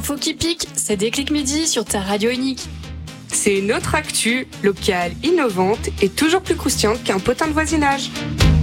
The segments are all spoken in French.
L'info qui pique, c'est Déclic Midi sur ta radio unique. C'est une autre actu, locale, innovante et toujours plus croustillante qu'un potin de voisinage.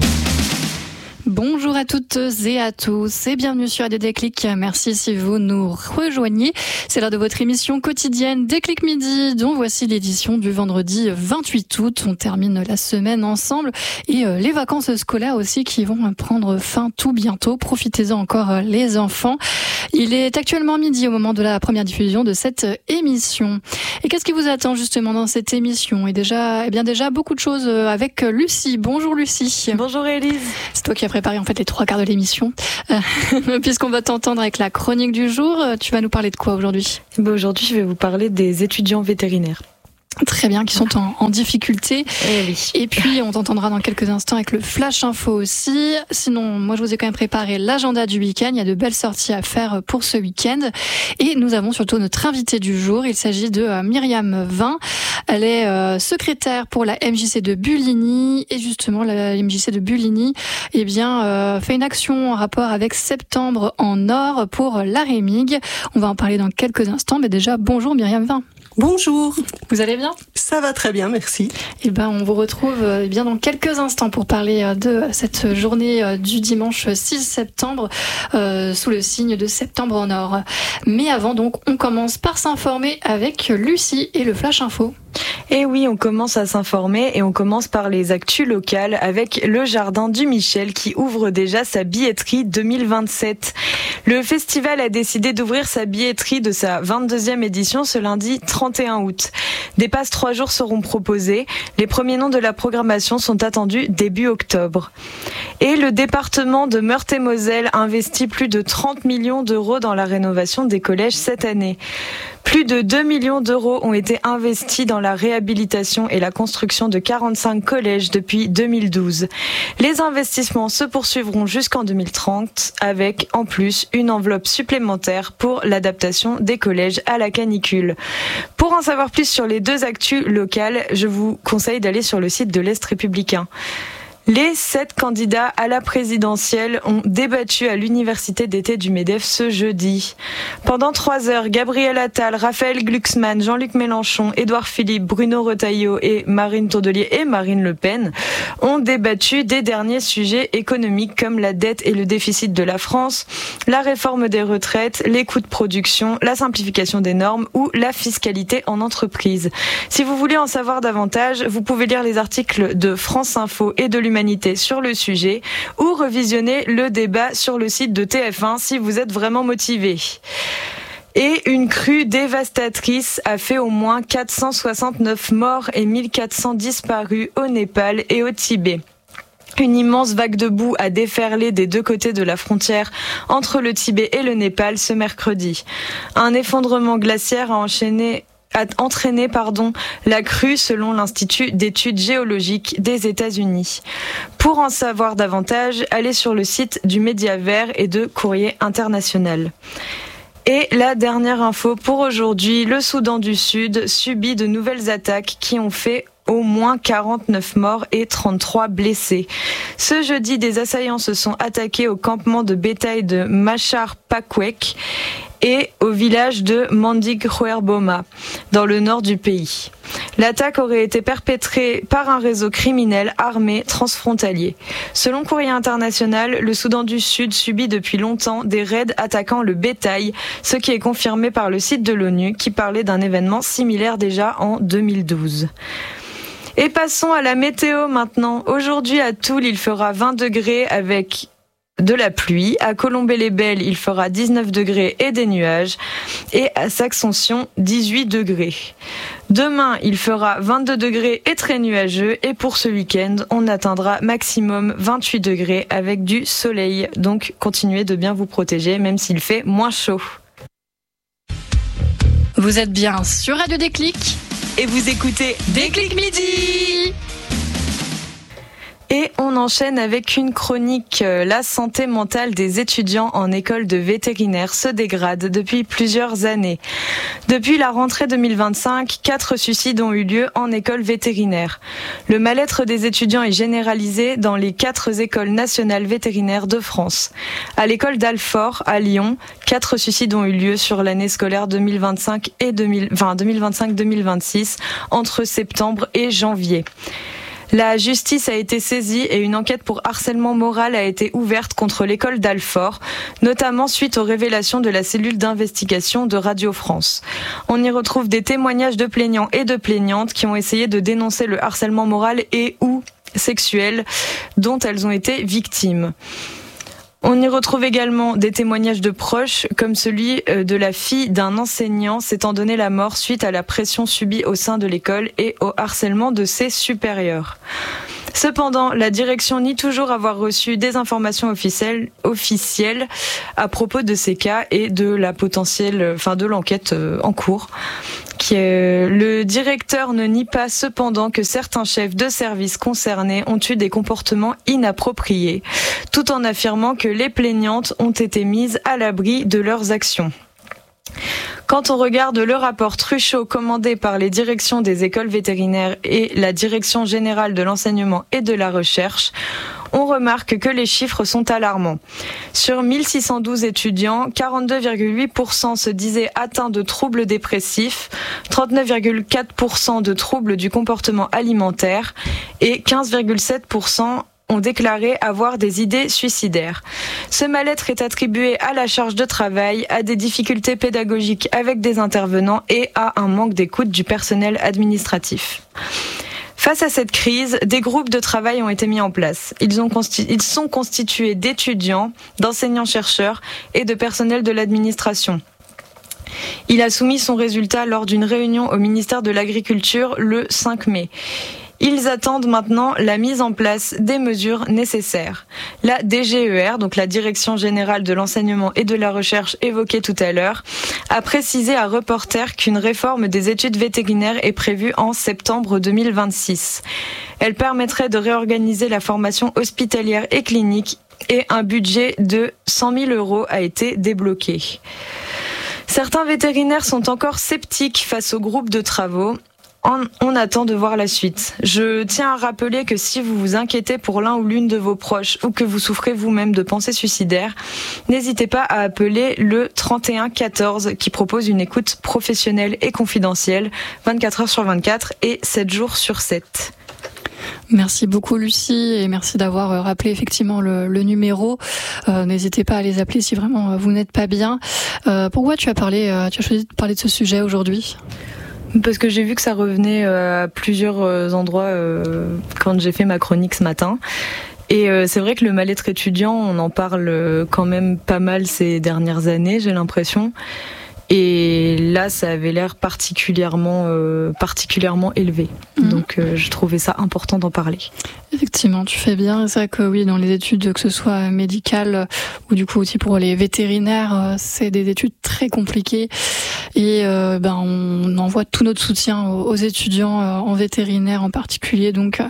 Bonjour à toutes et à tous et bienvenue sur Radio Déclic. Merci si vous nous rejoignez. C'est l'heure de votre émission quotidienne Déclic Midi, dont voici l'édition du vendredi 28 août. On termine la semaine ensemble et les vacances scolaires aussi qui vont prendre fin tout bientôt. Profitez-en encore les enfants. Il est actuellement midi au moment de la première diffusion de cette émission. Et qu'est-ce qui vous attend justement dans cette émission? Et déjà beaucoup de choses avec Lucie. Bonjour Lucie. Bonjour Élise. C'est toi qui as préparé en fait les 3/4 de l'émission. Puisqu'on va t'entendre avec la chronique du jour, tu vas nous parler de quoi aujourd'hui? Aujourd'hui, je vais vous parler des étudiants vétérinaires. Très bien, qui sont en difficulté. Oui. Et puis, on t'entendra dans quelques instants avec le Flash Info aussi. Sinon, moi, je vous ai quand même préparé l'agenda du week-end. Il y a de belles sorties à faire pour ce week-end. Et nous avons surtout notre invitée du jour. Il s'agit de Myriam Vin. Elle est secrétaire pour la MJC de Bulligny. Et justement, la MJC de Bulligny, fait une action en rapport avec Septembre en Or pour l'Arémig. On va en parler dans quelques instants. Mais déjà, bonjour Myriam Vin. Bonjour. Vous allez bien? Ça va très bien, merci. Eh ben, on vous retrouve bien dans quelques instants pour parler de cette journée du dimanche 6 septembre sous le signe de Septembre en Or. Mais avant, donc, on commence par s'informer avec Lucie et le Flash Info. Et oui, on commence à s'informer et on commence par les actus locales avec le Jardin du Michel qui ouvre déjà sa billetterie 2027. Le festival a décidé d'ouvrir sa billetterie de sa 22e édition ce lundi 31 août. Des passes 3 jours seront proposés. Les premiers noms de la programmation sont attendus début octobre. Et le département de Meurthe-et-Moselle investit plus de 30 millions d'euros dans la rénovation des collèges cette année. Plus de 2 millions d'euros ont été investis dans la réhabilitation et la construction de 45 collèges depuis 2012. Les investissements se poursuivront jusqu'en 2030 avec, en plus, une enveloppe supplémentaire pour l'adaptation des collèges à la canicule. Pour en savoir plus sur les deux actus locales, je vous conseille d'aller sur le site de l'Est républicain. Les 7 candidats à la présidentielle ont débattu à l'université d'été du MEDEF ce jeudi. Pendant 3 heures, Gabriel Attal, Raphaël Glucksmann, Jean-Luc Mélenchon, Édouard Philippe, Bruno Retailleau et Marine Tourdelier et Marine Le Pen ont débattu des derniers sujets économiques comme la dette et le déficit de la France, la réforme des retraites, les coûts de production, la simplification des normes ou la fiscalité en entreprise. Si vous voulez en savoir davantage, vous pouvez lire les articles de France Info et de l'Humanité sur le sujet ou revisionner le débat sur le site de TF1 si vous êtes vraiment motivé. Et une crue dévastatrice a fait au moins 469 morts et 1400 disparus au Népal et au Tibet. Une immense vague de boue a déferlé des deux côtés de la frontière entre le Tibet et le Népal ce mercredi. Un effondrement glaciaire a entraîné la crue selon l'Institut d'études géologiques des États-Unis. Pour en savoir davantage, allez sur le site du Média Vert et de Courrier International. Et la dernière info pour aujourd'hui, le Soudan du Sud subit de nouvelles attaques qui ont fait au moins 49 morts et 33 blessés. Ce jeudi, des assaillants se sont attaqués au campement de bétail de Machar Pakwek et au village de Mandig-Khuerboma, dans le nord du pays. L'attaque aurait été perpétrée par un réseau criminel armé transfrontalier. Selon Courrier International, le Soudan du Sud subit depuis longtemps des raids attaquant le bétail, ce qui est confirmé par le site de l'ONU qui parlait d'un événement similaire déjà en 2012. Et passons à la météo maintenant. Aujourd'hui à Toul, il fera 20 degrés avec de la pluie. À Colombey-les-Belles, il fera 19 degrés et des nuages. Et à Saxonsion, 18 degrés. Demain, il fera 22 degrés et très nuageux. Et pour ce week-end, on atteindra maximum 28 degrés avec du soleil. Donc, continuez de bien vous protéger, même s'il fait moins chaud. Vous êtes bien sur Radio Déclic et vous écoutez Déclic Midi. Et on enchaîne avec une chronique. La santé mentale des étudiants en école de vétérinaire se dégrade depuis plusieurs années. Depuis la rentrée 2025, 4 suicides ont eu lieu en école vétérinaire. Le mal-être des étudiants est généralisé dans les 4 écoles nationales vétérinaires de France. À l'école d'Alfort, à Lyon, 4 suicides ont eu lieu sur l'année scolaire 2025-2026 entre septembre et janvier. La justice a été saisie et une enquête pour harcèlement moral a été ouverte contre l'école d'Alfort, notamment suite aux révélations de la cellule d'investigation de Radio France. On y retrouve des témoignages de plaignants et de plaignantes qui ont essayé de dénoncer le harcèlement moral et ou sexuel dont elles ont été victimes. On y retrouve également des témoignages de proches, comme celui de la fille d'un enseignant s'étant donné la mort suite à la pression subie au sein de l'école et au harcèlement de ses supérieurs. Cependant, la direction nie toujours avoir reçu des informations officielles à propos de ces cas et de de l'enquête en cours. Le directeur ne nie pas cependant que certains chefs de service concernés ont eu des comportements inappropriés, tout en affirmant que les plaignantes ont été mises à l'abri de leurs actions. Quand on regarde le rapport Truchot commandé par les directions des écoles vétérinaires et la Direction générale de l'enseignement et de la recherche, on remarque que les chiffres sont alarmants. Sur 1612 étudiants, 42,8% se disaient atteints de troubles dépressifs, 39,4% de troubles du comportement alimentaire et 15,7% ont déclaré avoir des idées suicidaires. Ce mal-être est attribué à la charge de travail, à des difficultés pédagogiques avec des intervenants et à un manque d'écoute du personnel administratif. Face à cette crise, des groupes de travail ont été mis en place. Ils sont constitués d'étudiants, d'enseignants-chercheurs et de personnel de l'administration. Il a soumis son résultat lors d'une réunion au ministère de l'Agriculture le 5 mai. Ils attendent maintenant la mise en place des mesures nécessaires. La DGER, donc la Direction générale de l'enseignement et de la recherche évoquée tout à l'heure, a précisé à Reporter qu'une réforme des études vétérinaires est prévue en septembre 2026. Elle permettrait de réorganiser la formation hospitalière et clinique et un budget de 100 000 € a été débloqué. Certains vétérinaires sont encore sceptiques face au groupe de travaux. On attend de voir la suite. Je tiens à rappeler que si vous vous inquiétez pour l'un ou l'une de vos proches ou que vous souffrez vous-même de pensées suicidaires, n'hésitez pas à appeler le 31 14 qui propose une écoute professionnelle et confidentielle 24 heures sur 24 et 7 jours sur 7. Merci beaucoup Lucie et merci d'avoir rappelé effectivement le numéro. N'hésitez pas à les appeler si vraiment vous n'êtes pas bien. Pourquoi tu as choisi de parler de ce sujet aujourd'hui ? Parce que j'ai vu que ça revenait à plusieurs endroits quand j'ai fait ma chronique ce matin. Et c'est vrai que le mal-être étudiant, on en parle quand même pas mal ces dernières années, j'ai l'impression. Et là, ça avait l'air particulièrement élevé. Donc, je trouvais ça important d'en parler. Effectivement, tu fais bien. C'est vrai que oui, dans les études, que ce soit médicales ou du coup aussi pour les vétérinaires, c'est des études très compliquées. Et on envoie tout notre soutien aux étudiants en vétérinaire en particulier. Donc,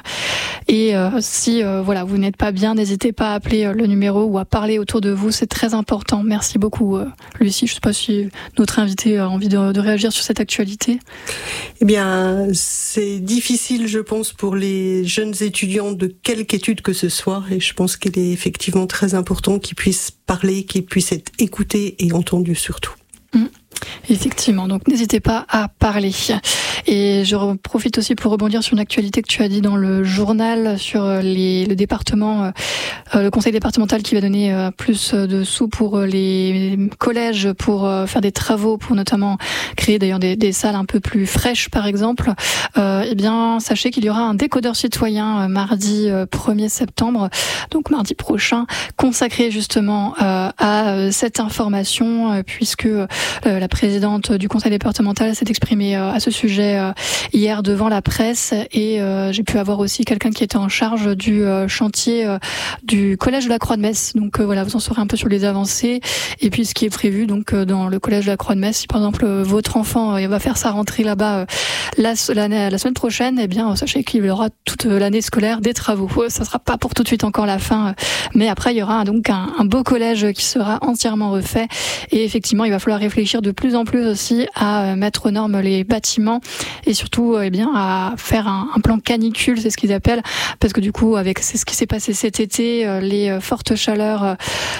si vous n'êtes pas bien, n'hésitez pas à appeler le numéro ou à parler autour de vous. C'est très important. Merci beaucoup, Lucie. Je ne sais pas si notre invité a envie de réagir sur cette actualité. Eh bien, c'est difficile, je pense, pour les jeunes étudiants de quelque étude que ce soit. Et je pense qu'il est effectivement très important qu'ils puissent parler, qu'ils puissent être écoutés et entendus surtout. Effectivement, donc n'hésitez pas à parler. Et je profite aussi pour rebondir sur une actualité que tu as dit dans le journal sur le département, le conseil départemental qui va donner plus de sous pour les collèges pour faire des travaux, pour notamment créer d'ailleurs des salles un peu plus fraîches par exemple. Eh bien, sachez qu'il y aura un décodeur citoyen mardi 1er septembre, donc mardi prochain, consacré justement à cette information puisque la présidente présidente du conseil départemental, s'est exprimée à ce sujet hier devant la presse, et j'ai pu avoir aussi quelqu'un qui était en charge du chantier du collège de la Croix-de-Metz. Donc voilà, vous en saurez un peu sur les avancées et puis ce qui est prévu donc dans le collège de la Croix-de-Metz. Si par exemple votre enfant va faire sa rentrée là-bas la semaine prochaine, eh bien sachez qu'il aura toute l'année scolaire des travaux. Ça sera pas pour tout de suite encore la fin, mais après il y aura donc un beau collège qui sera entièrement refait, et effectivement il va falloir réfléchir de plus en plus aussi à mettre aux normes les bâtiments, et surtout à faire un plan canicule, c'est ce qu'ils appellent, parce que du coup c'est ce qui s'est passé cet été, les fortes chaleurs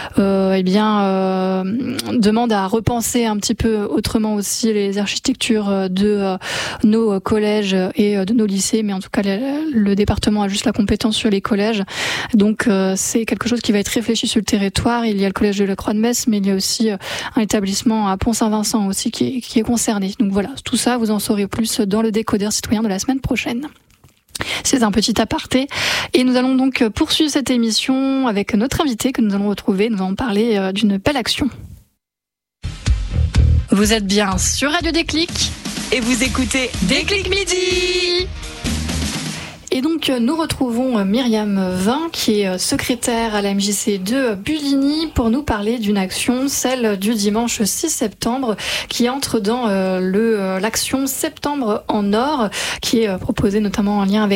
demandent à repenser un petit peu autrement aussi les architectures de nos collèges et de nos lycées, mais en tout cas le département a juste la compétence sur les collèges, donc c'est quelque chose qui va être réfléchi sur le territoire. Il y a le collège de la Croix-de-Metz, mais il y a aussi un établissement à Pont-Saint-Vincent aussi qui est concerné. Donc voilà, tout ça vous en saurez plus dans le décodeur citoyen de la semaine prochaine. C'est un petit aparté, et nous allons donc poursuivre cette émission avec notre invité que nous allons retrouver. Nous allons parler d'une belle action. Vous êtes bien sur Radio Déclic et vous écoutez Déclic Midi. Et donc nous retrouvons Myriam Vin, qui est secrétaire à la MJC de Buligny, pour nous parler d'une action, celle du dimanche 6 septembre, qui entre dans l'action Septembre en Or, qui est proposée notamment en lien avec